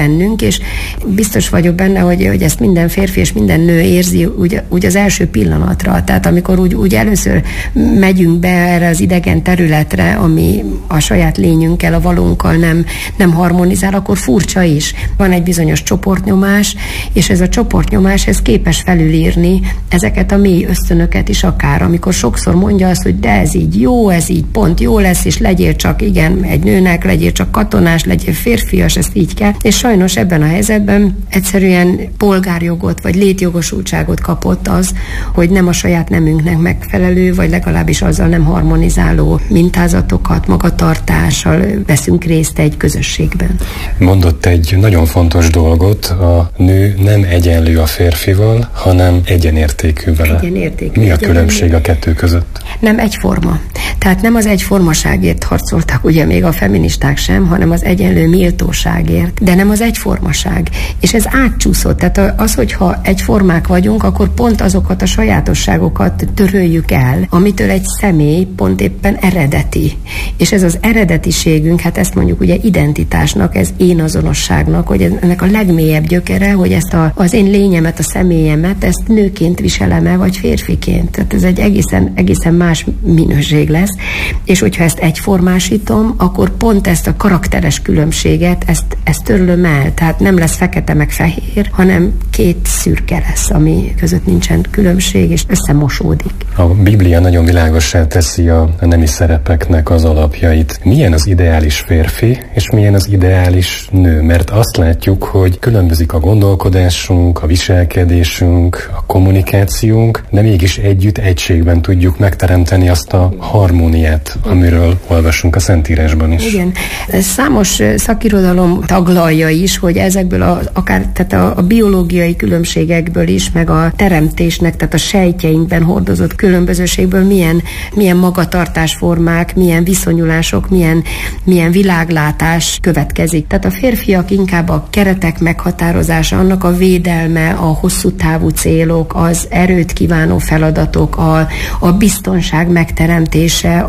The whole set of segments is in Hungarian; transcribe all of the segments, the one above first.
bennünk, és biztos vagyok benne, hogy ezt minden férfi és minden nő érzi úgy az első pillanatra. Tehát amikor úgy először megyünk be erre az idegen területre, ami a saját lényünkkel, a valónkkal nem harmonizál, akkor furcsa is. Van egy bizonyos csoportnyomás, és ez a csoportnyomás ez képes felülírni ezeket a mély ösztönöket is akár, amikor sokszor mondja azt, hogy de ez így jó, ez így pont jó lesz, és legyél csak igen egy nőnek, legyél csak katonás, legyél férfias, ezt így kell. És sajnos ebben a helyzetben egyszerűen polgárjogot vagy létjogosultságot kapott az, hogy nem a saját nemünknek megfelelő, vagy legalábbis azzal nem harmonizáló mintázatokat, magatartással veszünk részt egy közösségben. Mondott egy nagyon fontos dolgot, a nő nem egyenlő a férfival, hanem egyenértékű vele. Egyenértékű. Mi a különbség a kettő között? Nem egyforma. Tehát nem az egyformaságért harcoltak ugye még a feministák sem, hanem az egyenlő méltóságért, de nem az egyformaság. És ez átcsúszott. Tehát az, hogyha egyformák vagyunk, akkor pont azokat a sajátosságokat töröljük el, amitől egy személy pont éppen eredeti. És ez az eredetiségünk, hát ezt mondjuk ugye identitásnak, ez énazonosságnak, hogy ennek a legmélyebb gyökere, hogy ezt az én lényemet, a személyemet, ezt nőként viselem-e, vagy férfiként. Tehát ez egy egészen más minőség lesz. És hogyha ezt egyformásítom, akkor pont ezt a karakteres különbséget, ezt törlöm el. Tehát nem lesz fekete meg fehér, hanem két szürke lesz, ami között nincsen különbség, és összemosódik. A Biblia nagyon világossá teszi a nemi szerepeknek az alapjait. Milyen az ideális férfi, és milyen az ideális nő? Mert azt látjuk, hogy különbözik a gondolkodásunk, a viselkedésünk, a kommunikációnk, de mégis egységben tudjuk megteremteni azt a harmóniát, amiről olvasunk a Szentírásban is. Igen. Számos szakirodalom taglalja is, hogy ezekből tehát a biológiai különbségekből is, meg a teremtésnek, tehát a sejtjeinkben hordozott különbözőségből milyen magatartásformák, milyen viszonyulások, milyen világlátás következik. Tehát a férfiak inkább a keretek meghatározása, annak a védelme, a hosszú távú célok, az erőt kívánó feladatok, a biztonság megteremtése,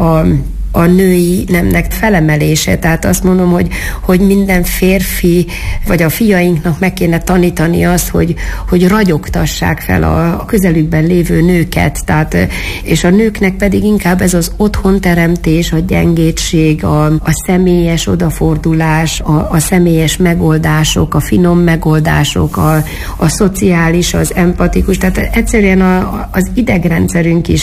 a női nemnek felemelése. Tehát azt mondom, hogy minden férfi, vagy a fiainknak meg kéne tanítani azt, hogy ragyogtassák fel a közelükben lévő nőket. Tehát, és a nőknek pedig inkább ez az otthonteremtés, a gyengétség, a személyes odafordulás, a személyes megoldások, a finom megoldások, a szociális, az empatikus. Tehát egyszerűen az idegrendszerünk is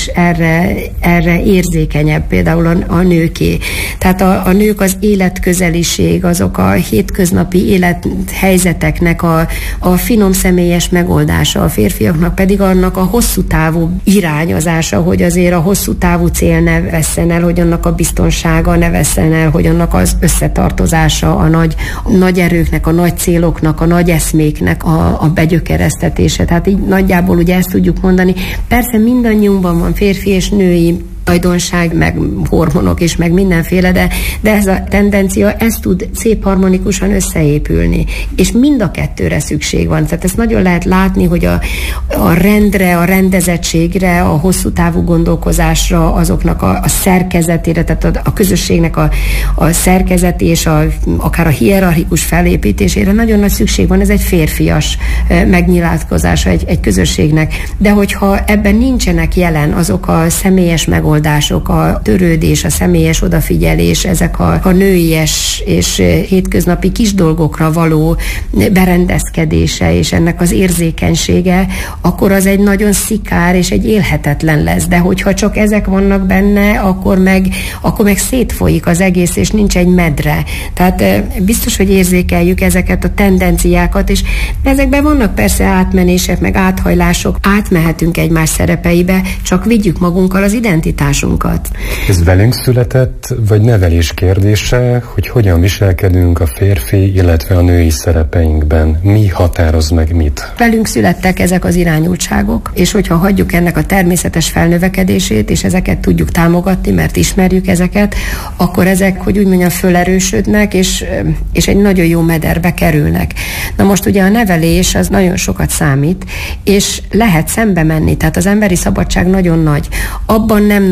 erre érzékenyebb, például a nőké. Tehát a nők az életközeliség, azok a hétköznapi élethelyzeteknek a finom személyes megoldása, a férfiaknak pedig annak a hosszú távú irányozása, hogy azért a hosszú távú cél ne vesszen el, hogy annak a biztonsága ne vesszen el, hogy annak az összetartozása, a nagy erőknek, a nagy céloknak, a nagy eszméknek a begyökeresztetése. Tehát így nagyjából ugye ezt tudjuk mondani. Persze mindannyiunkban van férfi és női tulajdonság, meg hormonok és meg mindenféle, de ez a tendencia, ez tud szép harmonikusan összeépülni. És mind a kettőre szükség van. Tehát ezt nagyon lehet látni, hogy a rendre, a rendezettségre, a hosszú távú gondolkozásra, azoknak a szerkezetére, tehát a közösségnek a szerkezeti és akár a hierarchikus felépítésére nagyon nagy szükség van. Ez egy férfias megnyilatkozása egy közösségnek. De hogyha ebben nincsenek jelen azok a személyes megoldások, a törődés, a személyes odafigyelés, ezek a nőies és hétköznapi kis dolgokra való berendezkedése és ennek az érzékenysége, akkor az egy nagyon szikár és egy élhetetlen lesz. De hogyha csak ezek vannak benne, akkor meg szétfolyik az egész, és nincs egy medre. Tehát biztos, hogy érzékeljük ezeket a tendenciákat, és ezekben vannak persze átmenések, meg áthajlások, átmehetünk egymás szerepeibe, csak vigyük magunkkal az identitásunkat. Ez velünk született, vagy nevelés kérdése, hogy hogyan viselkedünk a férfi, illetve a női szerepeinkben? Mi határoz meg mit? Velünk születtek ezek az irányultságok, és hogyha hagyjuk ennek a természetes felnövekedését, és ezeket tudjuk támogatni, mert ismerjük ezeket, akkor ezek, hogy úgy mondjam, fölerősödnek, és egy nagyon jó mederbe kerülnek. Na most ugye a nevelés az nagyon sokat számít, és lehet szembe menni, tehát az emberi szabadság nagyon nagy. Abban nem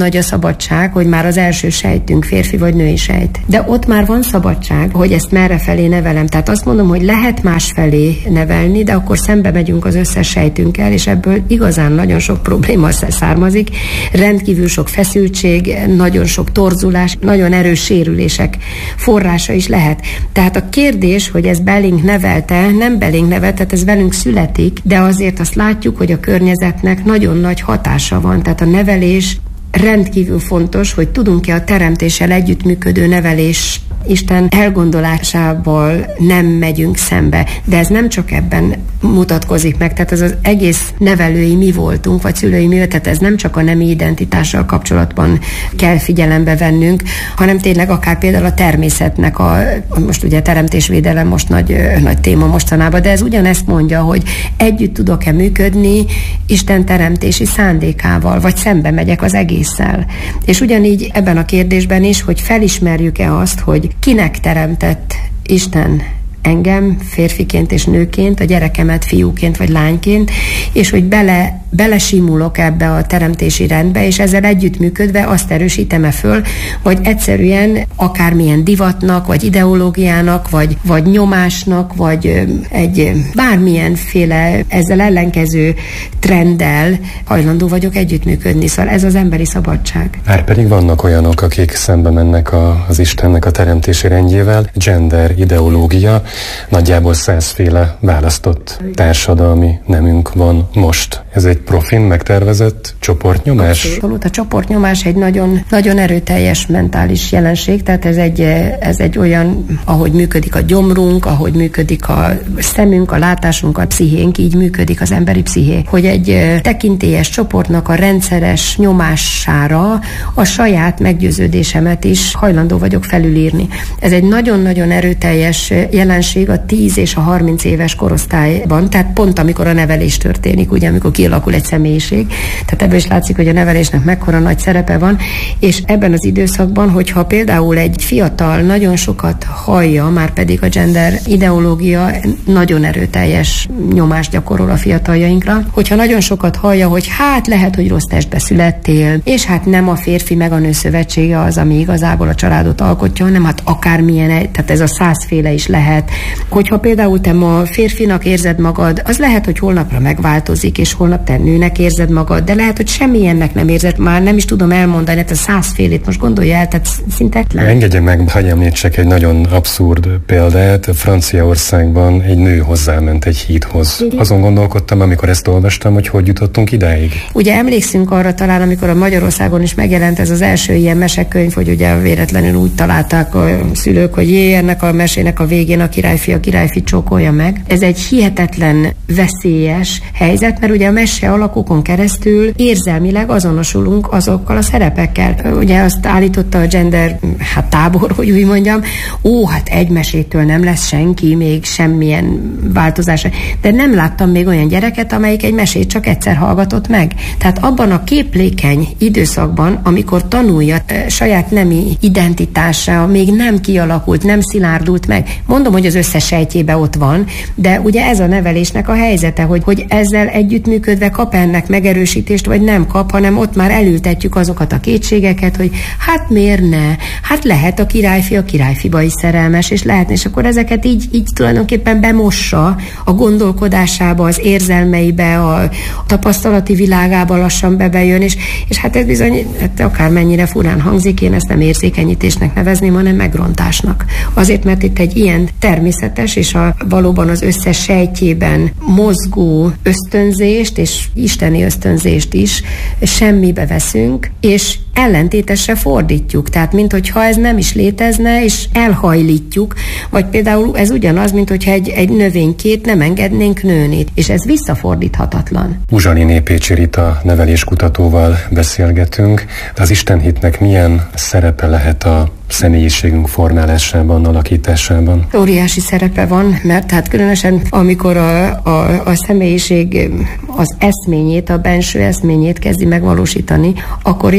nagy a szabadság, hogy már az első sejtünk férfi vagy női sejt. De ott már van szabadság, hogy ezt merre felé nevelem. Tehát azt mondom, hogy lehet másfelé nevelni, de akkor szembe megyünk az összes sejtünkkel, és ebből igazán nagyon sok probléma származik. Rendkívül sok feszültség, nagyon sok torzulás, nagyon erős sérülések forrása is lehet. Tehát a kérdés, hogy ez belénk nevelte, nem belénk nevelte, tehát ez velünk születik, de azért azt látjuk, hogy a környezetnek nagyon nagy hatása van. Tehát a nevelés rendkívül fontos, hogy tudunk-e a teremtéssel együttműködő nevelés Isten elgondolásából nem megyünk szembe. De ez nem csak ebben mutatkozik meg, tehát ez az egész nevelői mi voltunk, vagy szülői mi, tehát ez nem csak a nemi identitással kapcsolatban kell figyelembe vennünk, hanem tényleg akár például a természetnek most ugye teremtésvédelem most nagy téma mostanában, de ez ugyanezt mondja, hogy együtt tudok-e működni Isten teremtési szándékával, vagy szembe megyek az egésszel. És ugyanígy ebben a kérdésben is, hogy felismerjük-e azt, hogy kinek teremtett Isten engem férfiként és nőként, a gyerekemet fiúként vagy lányként, és hogy belesimulok ebbe a teremtési rendbe, és ezzel együttműködve azt erősítem-e föl, vagy egyszerűen akármilyen divatnak, vagy ideológiának, vagy nyomásnak, vagy egy bármilyenféle ezzel ellenkező trenddel hajlandó vagyok együttműködni. Szóval ez az emberi szabadság. Pedig vannak olyanok, akik szembe mennek az Istennek a teremtési rendjével. Gender ideológia, nagyjából 100 féle választott társadalmi nemünk van most. Ez egy profin megtervezett csoportnyomás? Abszolút. A csoportnyomás egy nagyon, nagyon erőteljes mentális jelenség, tehát ez egy olyan, ahogy működik a gyomrunk, ahogy működik a szemünk, a látásunk, a pszichénk, így működik az emberi psziché. Hogy egy tekintélyes csoportnak a rendszeres nyomására a saját meggyőződésemet is hajlandó vagyok felülírni. Ez egy nagyon-nagyon erőteljes jelenség a 10 és a 30 éves korosztályban, tehát pont amikor a nevelés történik, ugye, amikor kialakul egy személyiség. Tehát ebből is látszik, hogy a nevelésnek mekkora nagy szerepe van, és ebben az időszakban, hogyha például egy fiatal nagyon sokat hallja, már pedig a gender ideológia nagyon erőteljes nyomást gyakorol a fiataljainkra, hogyha nagyon sokat hallja, hogy hát lehet, hogy rossz testbe születtél, és hát nem a férfi meg a nő szövetsége az, ami igazából a családot alkotja, hanem hát akármilyen, tehát ez a 100 féle is lehet. Hogyha például te ma férfinak érzed magad, az lehet, hogy holnapra megváltozik, és holnap te nőnek érzed magad, de lehet, hogy semmilyennek nem érzed, már nem is tudom elmondani, hát a 100 félét most gondolja el, tehát szintetlen. Engedje meg, hogy említsek egy nagyon abszurd példát. Franciaországban egy nő hozzáment egy hídhoz. Azon gondolkodtam, amikor ezt olvastam, hogy jutottunk idáig. Ugye emlékszünk arra talán, amikor a Magyarországon is megjelent ez az első ilyen mesekönyv, hogy ugye véletlenül úgy találták a szülők, hogy ennek a mesének a végén a királyfi csókolja meg. Ez egy hihetetlen veszélyes helyzet, mert ugye a mese alakokon keresztül érzelmileg azonosulunk azokkal a szerepekkel. Ugye azt állította a gender tábor, hogy úgy mondjam, hát egy mesétől nem lesz senki, még semmilyen változás. De nem láttam még olyan gyereket, amelyik egy mesét csak egyszer hallgatott meg. Tehát abban a képlékeny időszakban, amikor tanulja saját nemi identitása, még nem kialakult, nem szilárdult meg. Mondom, hogy az összes sejtjébe ott van, de ugye ez a nevelésnek a helyzete, hogy ezzel együttműködve kap ennek megerősítést, vagy nem kap, hanem ott már elültetjük azokat a kétségeket, hogy hát miért ne? Hát lehet a királyfiba is szerelmes, és lehetne, és akkor ezeket így tulajdonképpen bemossa a gondolkodásába, az érzelmeibe, a tapasztalati világába lassan bejön, és hát ez bizony, akármennyire furán hangzik, én ezt nem érzékenyítésnek nevezném, hanem megrontásnak. Azért, mert itt egy ilyen természetes, és valóban az összes sejtjében mozgó ösztönzést, és isteni ösztönzést is semmibe veszünk, és ellentétesre fordítjuk. Tehát, minthogyha ez nem is létezne, és elhajlítjuk, vagy például ez ugyanaz, minthogyha egy növénykét nem engednénk nőni, és ez visszafordíthatatlan. Uzsaliné Pécsi Rita neveléskutatóval beszélgetünk. Az istenhitnek milyen szerepe lehet a személyiségünk formálásában, alakításában? Óriási szerepe van, mert hát különösen amikor a személyiség az eszményét, a benső eszményét kezdi megvalósítani, akkor itt nagyon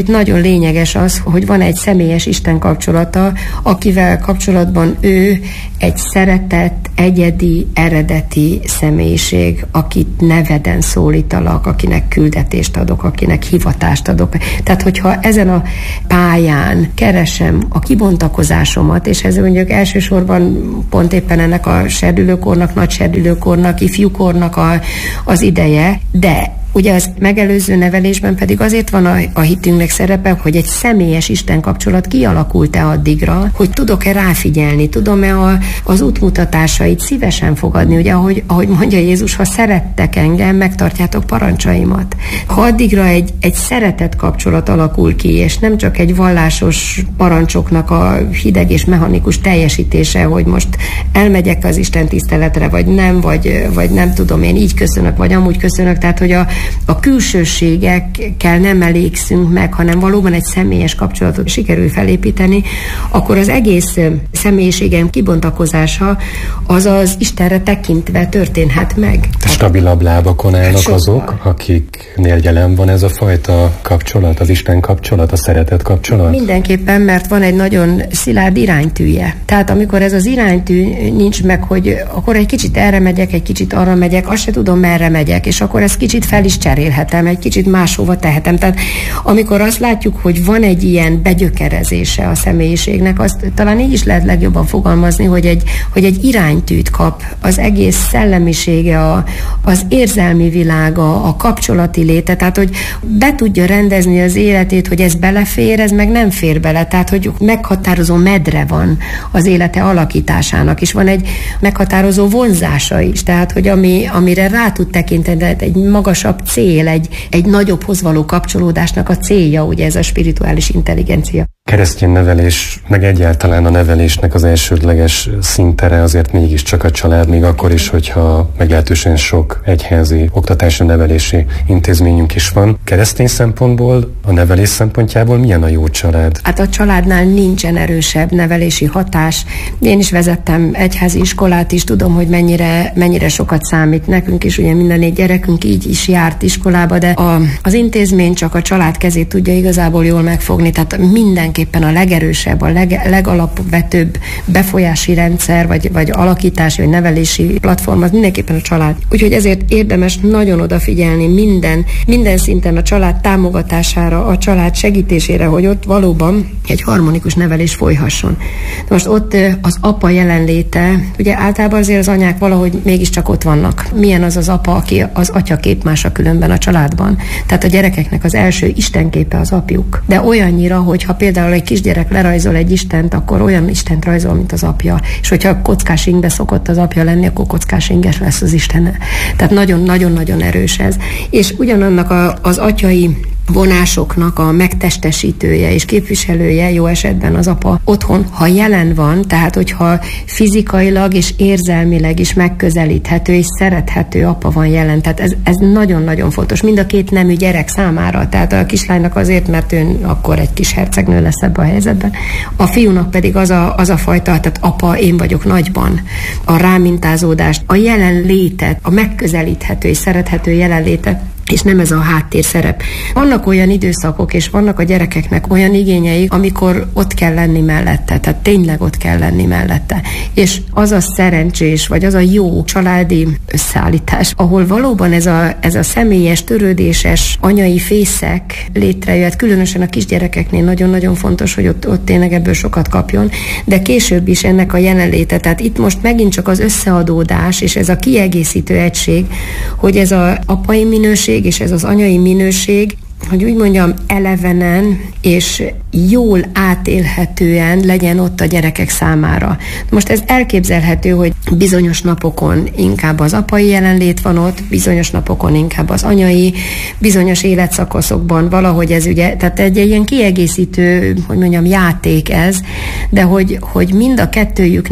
lényeges az, hogy van egy személyes Isten kapcsolata, akivel kapcsolatban ő egy szeretett, egyedi, eredeti személyiség, akit neveden szólítalak, akinek küldetést adok, akinek hivatást adok. Tehát, hogyha ezen a pályán keresem a kibontakozásomat, és ez mondjuk elsősorban pont éppen ennek a serdülőkornak, nagy serdülőkornak, ifjúkornak az ideje, de ugye az megelőző nevelésben pedig azért van a hitünknek szerepe, hogy egy személyes Isten kapcsolat kialakult-e addigra, hogy tudok-e ráfigyelni, tudom-e az útmutatásait szívesen fogadni, ugye ahogy mondja Jézus, ha szerettek engem, megtartjátok parancsaimat. Ha addigra egy szeretet kapcsolat alakul ki, és nem csak egy vallásos parancsoknak a hideg és mechanikus teljesítése, hogy most elmegyek az Isten tiszteletre, vagy nem, vagy nem tudom, én így köszönök, vagy amúgy köszönök, tehát hogy a külsőségekkel nem elégszünk meg, hanem valóban egy személyes kapcsolatot sikerül felépíteni, akkor az egész személyiségem kibontakozása az Istenre tekintve történhet meg. Stabilabb lábakon állnak azok, akiknél jelen van ez a fajta kapcsolat, az Isten kapcsolat, a szeretet kapcsolat? Mindenképpen, mert van egy nagyon szilárd iránytűje. Tehát amikor ez az iránytű nincs meg, hogy akkor egy kicsit erre megyek, egy kicsit arra megyek, azt se tudom, merre megyek, és akkor ezt kicsit fel is cserélhetem, egy kicsit máshova tehetem. Tehát amikor azt látjuk, hogy van egy ilyen begyökerezése a személyiségnek, azt talán így is lehet legjobban fogalmazni, hogy egy iránytűt kap az egész szellemisége, az érzelmi világa, a kapcsolati léte, tehát hogy be tudja rendezni az életét, hogy ez belefér, ez meg nem fér bele, tehát hogy meghatározó medre van az élete alakításának, és van egy meghatározó vonzása is, tehát hogy amire rá tud tekinteni, tehát egy magasabb cél, egy nagyobbhoz való kapcsolódásnak a célja, ugye ez a spirituális intelligencia. Keresztény nevelés, meg egyáltalán a nevelésnek az elsődleges szintere azért mégiscsak a család, még akkor is, hogyha meglehetősen sok egyházi oktatási nevelési intézményünk is van. Keresztény szempontból, a nevelés szempontjából milyen a jó család? Hát a családnál nincsen erősebb nevelési hatás. Én is vezettem egyházi iskolát is, tudom, hogy mennyire sokat számít nekünk is, ugye minden 4 gyerekünk így is járt iskolába, de az intézmény csak a család kezét tudja igazából jól megfogni, tehát mindenképpen a legerősebb, a legalapvetőbb befolyási rendszer, vagy alakítási, vagy nevelési platform, az mindenképpen a család. Úgyhogy ezért érdemes nagyon odafigyelni minden szinten a család támogatására, a család segítésére, hogy ott valóban egy harmonikus nevelés folyhasson. De most ott az apa jelenléte, ugye általában azért az anyák valahogy mégiscsak ott vannak. Milyen az az apa, aki az atya képmása különben a családban. Tehát a gyerekeknek az első istenképe az apjuk. De olyannyira, hogyha például egy kisgyerek lerajzol egy istent, akkor olyan istent rajzol, mint az apja. És hogyha kockás ingbe szokott az apja lenni, akkor kockás inges lesz az Istene. Tehát nagyon-nagyon-nagyon erős ez. És ugyanannak az atyai vonásoknak a megtestesítője és képviselője jó esetben az apa otthon, ha jelen van, tehát hogyha fizikailag és érzelmileg is megközelíthető és szerethető apa van jelen. Tehát ez nagyon-nagyon fontos. Mind a két nemű gyerek számára. Tehát a kislánynak azért, mert ő akkor egy kis hercegnő lesz ebben a helyzetben. A fiúnak pedig az a fajta, tehát apa, én vagyok nagyban. A rámintázódást, a jelenlétet, a megközelíthető és szerethető jelenlétet, és nem ez a háttérszerep. Vannak olyan időszakok, és vannak a gyerekeknek olyan igényei, amikor ott kell lenni mellette, tehát tényleg ott kell lenni mellette. És az a szerencsés, vagy az a jó családi összeállítás, ahol valóban ez a személyes, törődéses anyai fészek létrejött, különösen a kisgyerekeknél nagyon-nagyon fontos, hogy ott tényleg ebből sokat kapjon, de később is ennek a jelenléte. Tehát itt most megint csak az összeadódás, és ez a kiegészítő egység, hogy ez az apai minőség, és ez az anyai minőség, hogy úgy mondjam, elevenen és jól átélhetően legyen ott a gyerekek számára. Most ez elképzelhető, hogy bizonyos napokon inkább az apai jelenlét van ott, bizonyos napokon inkább az anyai, bizonyos életszakaszokban valahogy ez ugye, tehát egy ilyen kiegészítő, hogy mondjam, játék ez, de hogy mind a kettőjüknek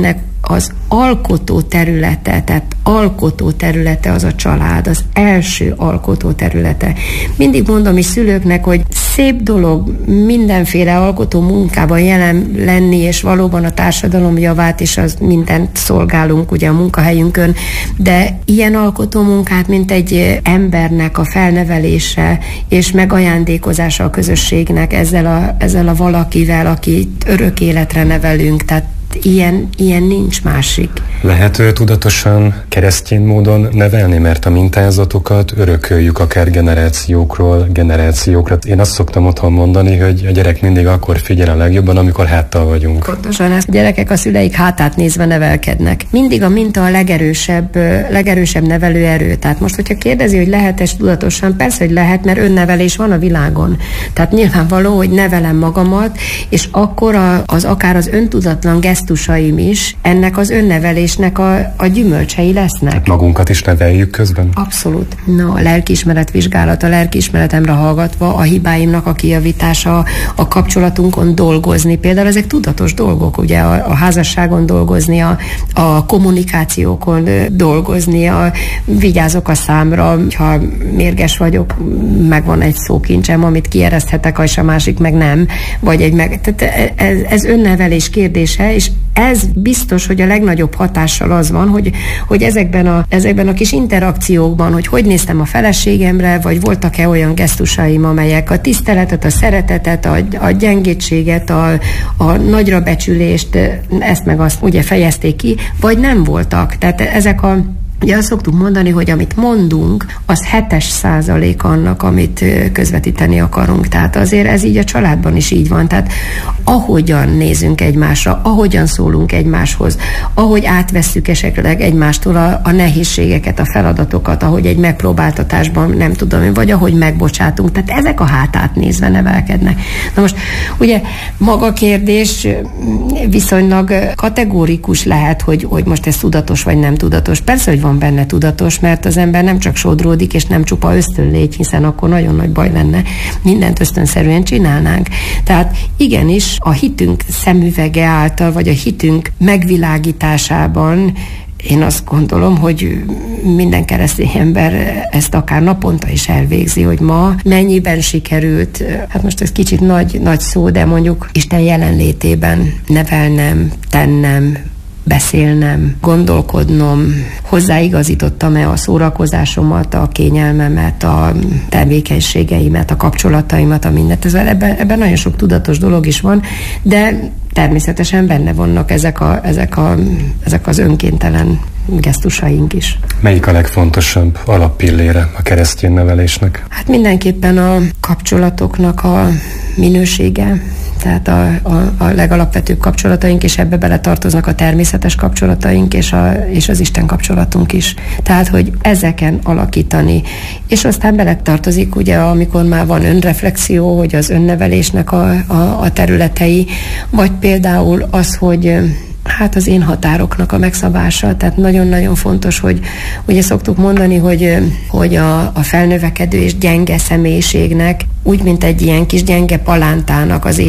az alkotó területe, tehát alkotó területe az a család, az első alkotó területe. Mindig mondom is szülőknek, hogy szép dolog mindenféle alkotó munkában jelen lenni, és valóban a társadalom javát, és az mindent szolgálunk ugye a munkahelyünkön, de ilyen alkotó munkát, mint egy embernek a felnevelése és megajándékozása a közösségnek ezzel a valakivel, akit örök életre nevelünk, tehát ilyen nincs másik. Lehet tudatosan keresztény módon nevelni, mert a mintázatokat örököljük akár generációkról generációkra. Én azt szoktam otthon mondani, hogy a gyerek mindig akkor figyel a legjobban, amikor háttal vagyunk. Pontosan, ezt a gyerekek a szüleik hátát nézve nevelkednek. Mindig a minta a legerősebb nevelőerő. Tehát most, hogyha kérdezi, hogy lehet-e tudatosan, persze, hogy lehet, mert önnevelés van a világon. Tehát nyilvánvaló, hogy nevelem magamat, és akkor akár az öntudatlan gesztusaim is ennek az önnevelésnek a gyümölcsei lesznek. Tehát magunkat is neveljük közben? Abszolút. A lelkiismeretvizsgálat, a lelkiismeretemre hallgatva, a hibáimnak a kijavítása, a kapcsolatunkon dolgozni. Például ezek tudatos dolgok, ugye a házasságon dolgozni, a kommunikációkon dolgozni, vigyázok a számra, ha mérges vagyok, megvan egy szókincsem, amit kiereszthetek, és a másik meg nem. Tehát ez önnevelés kérdése, és ez biztos, hogy a legnagyobb hatással az van, hogy ezekben a kis interakciókban, hogy néztem a feleségemre, vagy voltak-e olyan gesztusaim, amelyek a tiszteletet, a szeretetet, a gyengétséget, a nagyra becsülést, ezt meg azt ugye fejezték ki, vagy nem voltak. Tehát ugye azt szoktuk mondani, hogy amit mondunk, az 7% annak, amit közvetíteni akarunk. Tehát azért ez így a családban is így van. Tehát ahogyan nézünk egymásra, ahogyan szólunk egymáshoz, ahogy átvesszük esetleg egymástól a nehézségeket, a feladatokat, ahogy egy megpróbáltatásban nem tudom, vagy ahogy megbocsátunk. Tehát ezek a hátát nézve nevelkednek. Na most ugye maga kérdés viszonylag kategórikus lehet, hogy most ez tudatos vagy nem tudatos. Persze, hogy van benne tudatos, mert az ember nem csak sodródik, és nem csupa ösztönlégy, hiszen akkor nagyon nagy baj lenne, mindent ösztönszerűen csinálnánk. Tehát igenis a hitünk szemüvege által, vagy a hitünk megvilágításában én azt gondolom, hogy minden keresztény ember ezt akár naponta is elvégzi, hogy ma mennyiben sikerült, hát most ez kicsit nagy szó, de mondjuk Isten jelenlétében nevelnem, tennem, beszélnem, gondolkodnom, hozzáigazítottam-e a szórakozásomat, a kényelmemet, a tevékenységeimet, a kapcsolataimat, a mindent. Ebben nagyon sok tudatos dolog is van, de természetesen benne vannak ezek az önkéntelen gesztusaink is. Melyik a legfontosabb alappillére a keresztény nevelésnek? Hát mindenképpen a kapcsolatoknak a minősége, tehát a legalapvetőbb kapcsolataink, és ebbe beletartoznak a természetes kapcsolataink, és az Isten kapcsolatunk is. Tehát, hogy ezeken alakítani. És aztán beletartozik, ugye, amikor már van önreflexió, hogy az önnevelésnek a területei, vagy például az, hogy hát az én határoknak a megszabása, tehát nagyon-nagyon fontos, hogy ugye szoktuk mondani, hogy a felnövekedő és gyenge személyiségnek úgy, mint egy ilyen kis gyenge palántának az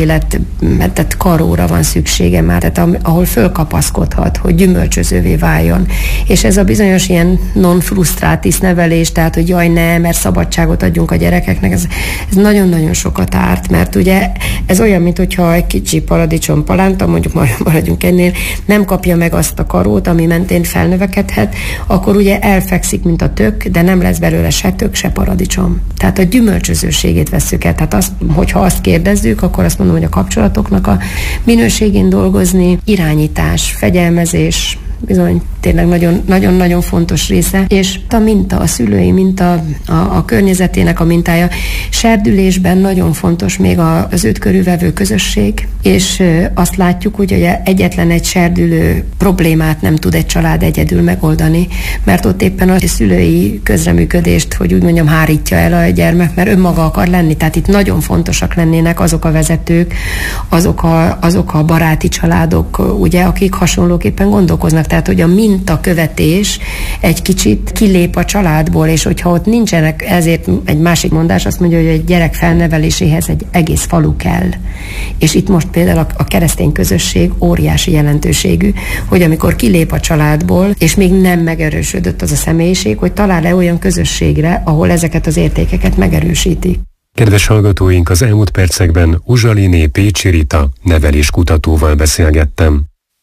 tehát karóra van szüksége már, tehát ahol fölkapaszkodhat, hogy gyümölcsözővé váljon. És ez a bizonyos ilyen non frustratis nevelés, tehát hogy jaj ne, mert szabadságot adjunk a gyerekeknek, ez nagyon-nagyon sokat árt, mert ugye ez olyan, mint hogyha egy kicsi paradicsom palánta, mondjuk maradjunk ennél, nem kapja meg azt a karót, ami mentén felnövekedhet, akkor ugye elfekszik, mint a tök, de nem lesz belőle se tök, se paradicsom. Tehát a gyümölcsözőségét vesszük el. Tehát hogyha azt kérdezzük, akkor azt mondom, hogy a kapcsolatoknak a minőségén dolgozni, irányítás, fegyelmezés, bizony tényleg nagyon-nagyon fontos része, és a minta, a szülői minta, a környezetének a mintája. Serdülésben nagyon fontos még az őt körülvevő közösség, és azt látjuk, hogy egyetlen egy serdülő problémát nem tud egy család egyedül megoldani, mert ott éppen a szülői közreműködést, hogy úgy mondjam, hárítja el a gyermek, mert önmaga akar lenni. Tehát itt nagyon fontosak lennének azok a vezetők, azok a baráti családok, ugye, akik hasonlóképpen gondolkoznak. tehát hogy a mintakövetés egy kicsit kilép a családból, és hogyha ott nincsenek, ezért egy másik mondás azt mondja, hogy egy gyerek felneveléséhez egy egész falu kell. És itt most például a keresztény közösség óriási jelentőségű, hogy amikor kilép a családból, és még nem megerősödött az a személyiség, hogy talál-e olyan közösségre, ahol ezeket az értékeket megerősíti. Kedves hallgatóink, az elmúlt percekben Uzsaliné Pécsi Rita neveléskutatóval beszélgettem.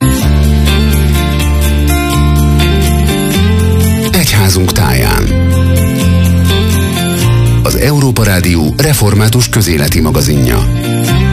Egyházunk táján. Az Európa Rádió református közéleti magazinja.